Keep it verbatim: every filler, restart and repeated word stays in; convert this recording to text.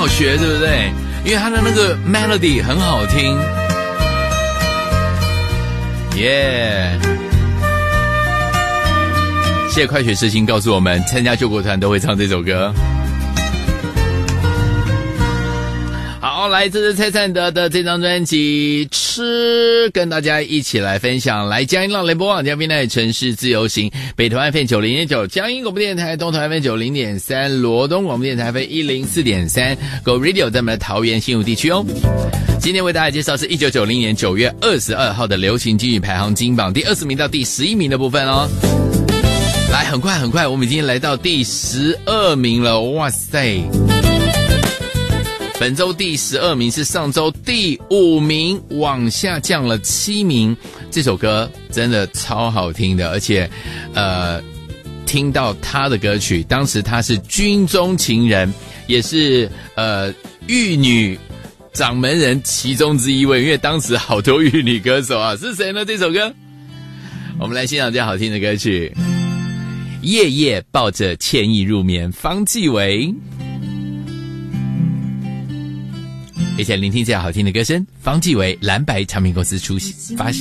好学，对不对？因为它的那个 melody 很好听，耶、yeah ！谢谢快学之星告诉我们，参加救国团都会唱这首歌。好，来，这是蔡灿德的这张专辑《吃》，跟大家一起来分享。来，江阴浪雷播网嘉宾呢，城市自由行，北投 F M 九零点九，江阴广播电台，东投 F M 九零点三，罗东广播电台 F M 一零四点三 ，Go Radio 在我们的桃园新竹地区哦。今天为大家介绍是一九九零年九月二十二号的流行金曲排行金榜第二十名到第十一名的部分哦。来，很快很快，我们已经来到第十二名了，哇塞！本周第十二名是上周第五名，往下降了七名。这首歌真的超好听的，而且，呃，听到他的歌曲，当时他是军中情人，也是呃玉女掌门人其中之一位，因为当时好多玉女歌手啊，是谁呢？这首歌，我们来欣赏这好听的歌曲，《夜夜抱着歉意入眠》，方季韦。一起来聆听这样好听的歌声，方季韦，蓝白唱片公司出发行。